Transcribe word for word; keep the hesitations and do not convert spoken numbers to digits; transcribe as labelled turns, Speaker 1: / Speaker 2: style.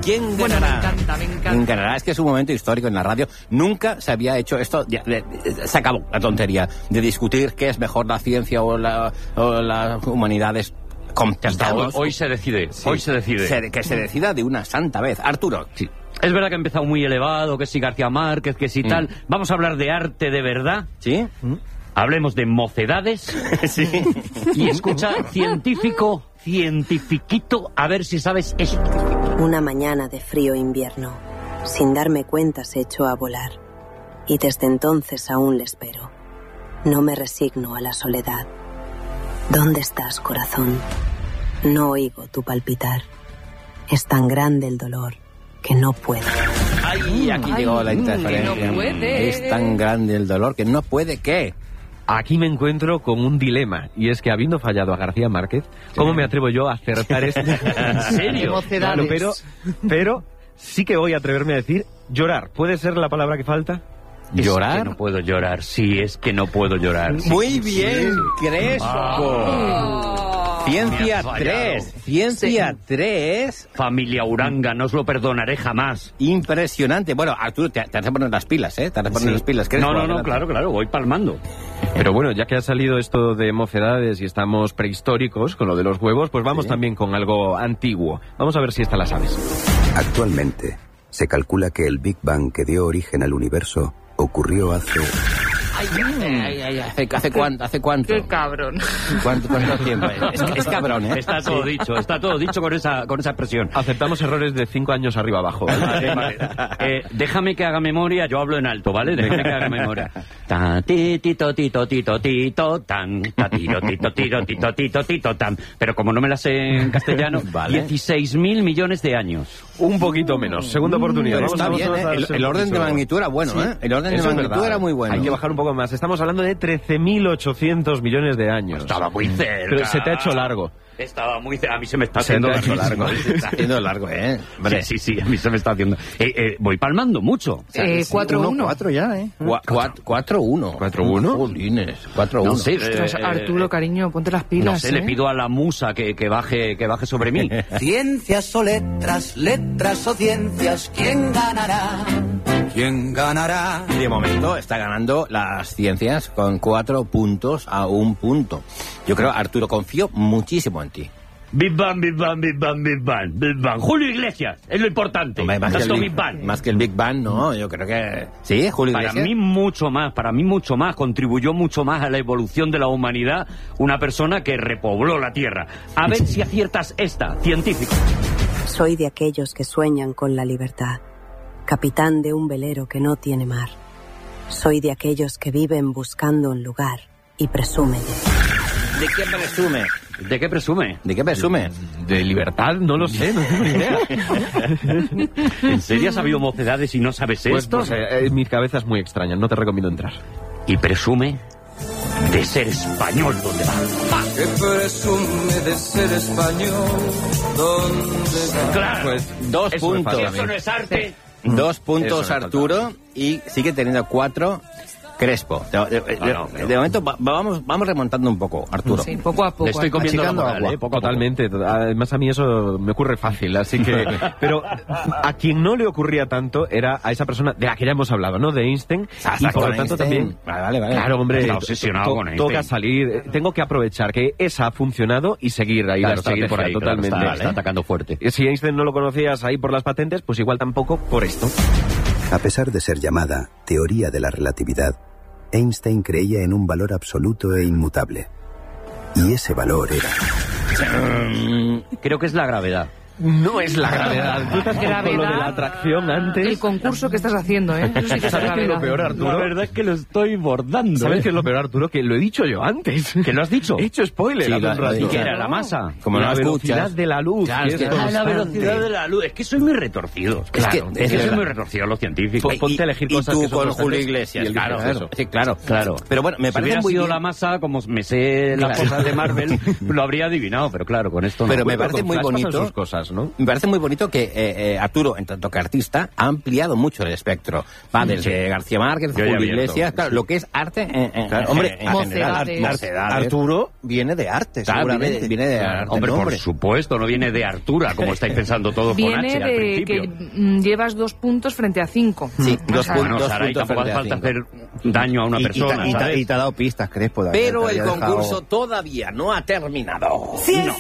Speaker 1: ¿Quién ganará?
Speaker 2: Bueno, me encanta, me encanta.
Speaker 1: ¿Quién ganará? Es que es un momento histórico en la radio. Nunca se había hecho esto. Ya, de, de, se acabó la tontería de discutir qué es mejor, la ciencia o, la, o las humanidades.
Speaker 3: Hoy, hoy se decide, sí. hoy se decide.
Speaker 1: Se, que se decida de una santa vez. Arturo.
Speaker 3: Sí. Es verdad que ha empezado muy elevado, que si García Márquez, que si mm. tal. Vamos a hablar de arte de verdad.
Speaker 1: ¿Sí?
Speaker 3: ¿Mm? Hablemos de mocedades.
Speaker 1: Sí.
Speaker 3: Y escucha, científico, cientifiquito, a ver si sabes esto.
Speaker 4: Una mañana de frío invierno, sin darme cuenta se echó a volar. Y desde entonces aún le espero. No me resigno a la soledad. ¿Dónde estás, corazón? No oigo tu palpitar. Es tan grande el dolor que no puedo.
Speaker 1: Ay, aquí
Speaker 2: Ay,
Speaker 1: llegó la interferencia.
Speaker 2: que no puede.
Speaker 1: Es tan grande el dolor que no puede, ¿qué?
Speaker 5: Aquí me encuentro con un dilema, y es que habiendo fallado a García Márquez, ¿cómo sí. me atrevo yo a acertar esto?
Speaker 3: ¿En serio?
Speaker 5: Claro, pero, pero sí que voy a atreverme a decir llorar. ¿Puede ser la palabra que falta?
Speaker 1: ¿Llorar?
Speaker 3: Es que no puedo llorar, sí, es que no puedo llorar. Sí,
Speaker 1: Muy
Speaker 3: sí,
Speaker 1: bien,
Speaker 3: sí.
Speaker 1: Crespo.
Speaker 3: Oh.
Speaker 1: Ciencia tres. Ciencia sí. tres.
Speaker 3: Familia Uranga, no os lo perdonaré jamás.
Speaker 1: Impresionante. Bueno, Arturo, te, te has de poner las pilas, ¿eh? Te has de poner sí. las pilas.
Speaker 3: No, no, no, claro, claro, voy palmando.
Speaker 5: Pero bueno, ya que ha salido esto de mocedades y estamos prehistóricos con lo de los huevos, pues vamos sí. también con algo antiguo. Vamos a ver si esta la sabes.
Speaker 6: Actualmente, se calcula que el Big Bang que dio origen al universo ocurrió hace...
Speaker 1: Ay, ay, ay, ¿Hace, hace, cuánto, ¿Hace cuánto?
Speaker 2: Qué cabrón.
Speaker 1: ¿Cuánto, cuánto tiempo? Es, es cabrón, ¿eh?
Speaker 3: Está todo dicho, está todo dicho con esa, con esa expresión.
Speaker 5: Aceptamos errores de cinco años arriba abajo.
Speaker 3: Vale, vale. Eh, déjame que haga memoria, yo hablo en alto, ¿vale? Déjame que haga memoria. Ta ti tito tito tito tito tan ta tiro tito tiro tito tito tito tan. Pero como no me la sé en castellano, vale. dieciséis mil millones de años.
Speaker 5: Un poquito menos. Segunda oportunidad.
Speaker 1: Vamos, está bien, ¿eh? El, el orden de magnitud era bueno, sí. ¿eh? El orden Eso de magnitud verdad, era muy bueno.
Speaker 5: Hay que bajar un poco más. Estamos hablando de trece mil ochocientos millones de años.
Speaker 3: Estaba muy cerca.
Speaker 5: Pero se te ha hecho largo.
Speaker 3: Estaba muy cerca. A mí se me está haciendo
Speaker 1: se te largo. Se está haciendo largo, ¿eh?
Speaker 3: Hombre. Sí, sí, sí, a mí se me está haciendo. Eh, eh, voy palmando mucho. O
Speaker 2: sea, eh, cuatro uno.
Speaker 1: cuatro ya, ¿eh? cuatro uno.
Speaker 5: ¿cuatro uno?
Speaker 1: Jolines, cuatro uno.
Speaker 3: No sé,
Speaker 2: Ostras,
Speaker 3: eh,
Speaker 2: Arturo, cariño, ponte las pilas.
Speaker 3: No sé,
Speaker 2: ¿eh?
Speaker 3: le pido a la musa que, que, baje, que baje sobre mí.
Speaker 7: Ciencias o letras, letras o ciencias, ¿quién ganará? ¿Quién ganará?
Speaker 1: Y de momento está ganando las ciencias con cuatro puntos a un punto. Yo creo, Arturo, confío muchísimo en ti.
Speaker 3: Big Bang, Big Bang, Big Bang, Big Bang, Big Bang. Julio Iglesias, es lo importante.
Speaker 1: Hombre, más, que el Big,
Speaker 3: Big Bang.
Speaker 1: más que el Big Bang, no, yo creo que... Sí, Julio
Speaker 3: Iglesias. Para mí mucho más, para mí mucho más. Contribuyó mucho más a la evolución de la humanidad una persona que repobló la Tierra. A ver si aciertas esta, científico.
Speaker 4: Soy de aquellos que sueñan con la libertad. Capitán de un velero que no tiene mar. Soy de aquellos que viven buscando un lugar y presume de...
Speaker 1: ¿De qué presume?
Speaker 3: ¿De qué presume?
Speaker 1: ¿De qué presume?
Speaker 5: De, de libertad, no lo sé, no tengo ni idea.
Speaker 3: ¿En serio has habido mocedades y no sabes
Speaker 5: pues,
Speaker 3: esto?
Speaker 5: Pues eh, mi cabeza es muy extraña, no te recomiendo entrar.
Speaker 3: Y presume de ser español, ¿dónde va? ¡Ah!
Speaker 7: Que presume de ser español, ¿dónde va?
Speaker 3: Claro,
Speaker 1: pues dos
Speaker 3: eso
Speaker 1: puntos.
Speaker 3: Es eso no es arte.
Speaker 1: Dos puntos Arturo y sigue teniendo cuatro Crespo. De, de, de, no, no, de, de momento va, vamos vamos remontando un poco, Arturo.
Speaker 2: Sí, poco a poco.
Speaker 3: Le estoy comiendo la moral,
Speaker 5: agua.
Speaker 3: ¿eh? Poco
Speaker 5: Totalmente.
Speaker 3: Poco.
Speaker 5: Además a mí eso me ocurre fácil, así que... Pero a quien no le ocurría tanto era a esa persona de la que ya hemos hablado, ¿no? De Einstein.
Speaker 1: Ah,
Speaker 5: y por lo tanto
Speaker 1: Einstein.
Speaker 5: también...
Speaker 1: Vale, vale, vale.
Speaker 5: Claro, hombre.
Speaker 3: Está obsesionado
Speaker 5: to,
Speaker 3: con Einstein.
Speaker 5: Toca salir. Tengo que aprovechar que esa ha funcionado y seguir ahí
Speaker 3: claro,
Speaker 5: la
Speaker 3: seguir por ahí,
Speaker 5: totalmente.
Speaker 3: Claro, está, está atacando fuerte.
Speaker 5: Si Einstein no lo conocías ahí por las patentes, pues igual tampoco por esto.
Speaker 6: A pesar de ser llamada teoría de la relatividad, Einstein creía en un valor absoluto e inmutable. Y ese valor era...
Speaker 3: Creo que es la gravedad.
Speaker 5: No es la gravedad. Tú estás
Speaker 2: gravedad,
Speaker 5: con lo de la atracción antes.
Speaker 2: El concurso que estás haciendo, ¿eh? Eso sí que es
Speaker 5: ¿Sabes qué es lo peor, Arturo?
Speaker 3: La verdad es que lo estoy bordando.
Speaker 5: ¿Sabes
Speaker 3: ¿eh?
Speaker 5: qué es lo peor, Arturo? Que lo he dicho yo antes.
Speaker 3: ¿Que lo has dicho?
Speaker 5: He hecho spoiler.
Speaker 1: Sí,
Speaker 5: hace un rato.
Speaker 3: ¿Y qué era? ¿La masa?
Speaker 1: Como
Speaker 5: la
Speaker 1: no
Speaker 5: velocidad
Speaker 1: escuchas.
Speaker 5: de la luz.
Speaker 1: Claro,
Speaker 5: que
Speaker 1: es que-
Speaker 5: es
Speaker 3: Ah, la
Speaker 5: constante.
Speaker 3: velocidad de la luz. Es que soy muy retorcido.
Speaker 1: Claro,
Speaker 3: es que,
Speaker 1: es
Speaker 3: soy
Speaker 1: verdad.
Speaker 3: muy retorcido los científicos.
Speaker 5: Pon- ponte a elegir
Speaker 1: y
Speaker 5: cosas
Speaker 1: tú
Speaker 5: que son
Speaker 1: con
Speaker 5: constantes
Speaker 1: Julio
Speaker 5: y
Speaker 1: Iglesias,
Speaker 5: el
Speaker 1: claro,
Speaker 5: bicho es
Speaker 1: claro.
Speaker 5: eso.
Speaker 1: Sí, claro,
Speaker 3: Claro.
Speaker 1: Pero bueno, me
Speaker 3: si
Speaker 1: parece
Speaker 3: hubiera
Speaker 1: muy
Speaker 3: sido
Speaker 1: bien.
Speaker 3: la masa, como me sé las
Speaker 1: Claro.
Speaker 3: cosas de Marvel, lo habría adivinado, pero claro, con esto no.
Speaker 1: Pero me
Speaker 5: Bueno,
Speaker 1: parece
Speaker 5: con
Speaker 1: muy
Speaker 5: Flash pasan
Speaker 1: bonito.
Speaker 5: sus cosas. cosas, ¿no?
Speaker 1: Me parece muy bonito que eh, eh, Arturo, en tanto que artista, ha ampliado mucho el espectro. Va desde
Speaker 3: Sí.
Speaker 1: García Márquez,
Speaker 3: Yo ya he
Speaker 1: Julio
Speaker 3: abierto.
Speaker 1: Iglesias, claro, lo que es arte en, en,
Speaker 8: Claro,
Speaker 1: en-
Speaker 8: hombre,
Speaker 1: en general.
Speaker 2: Mocedades.
Speaker 1: Mocedades.
Speaker 8: Arturo viene de arte,
Speaker 1: Claro,
Speaker 8: seguramente.
Speaker 1: viene- viene de arte.
Speaker 3: Hombre,
Speaker 8: el
Speaker 3: por
Speaker 8: nombre.
Speaker 3: supuesto, no viene de Artura, como estáis pensando todo con
Speaker 2: Viene
Speaker 3: H al
Speaker 2: de
Speaker 3: principio.
Speaker 2: que mm, llevas dos puntos frente a cinco.
Speaker 1: Sí,
Speaker 2: O
Speaker 1: dos
Speaker 2: sea,
Speaker 1: puntos.
Speaker 3: Bueno, Saray,
Speaker 1: puntos
Speaker 3: tampoco hace
Speaker 1: frente
Speaker 3: falta
Speaker 1: a
Speaker 3: hacer daño a una
Speaker 8: Y- y,
Speaker 3: persona,
Speaker 8: te- y te-
Speaker 3: ¿sabes?
Speaker 8: y te ha dado pistas, Crespo. de-
Speaker 1: Pero
Speaker 8: te
Speaker 1: el
Speaker 8: había
Speaker 1: concurso
Speaker 8: dejado-
Speaker 1: todavía no ha terminado.
Speaker 9: Si el
Speaker 1: No.